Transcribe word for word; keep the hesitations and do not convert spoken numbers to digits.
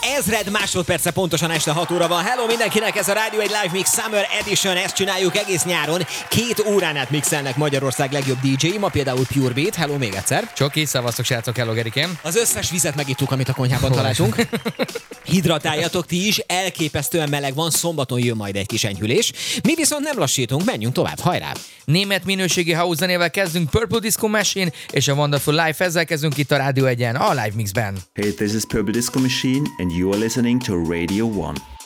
ezred másodperce pontosan este hat óra van. Hello mindenkinek, ez a Rádió egy Live Mix Summer Edition, ezt csináljuk egész nyáron. Két órán át mixelnek Magyarország legjobb dé dzsé-i, ma például Pure Beat. Hello még egyszer. Csoki, szavaztok srácok, hello Gerikém. Az összes vizet megittuk, amit a konyhában találtunk. Hidratáljatok ti is, elképesztően meleg van, szombaton jön majd egy kis enyhülés. Mi viszont nem lassítunk, menjünk tovább, hajrá! Német minőségi house zenével kezdünk, Purple Disco Machine és a Wonderful Life, ezzel kezdünk itt a Rádió egyen, a Live Mixben. Hey, this is Purple Disco Machine and you are listening to Radio One.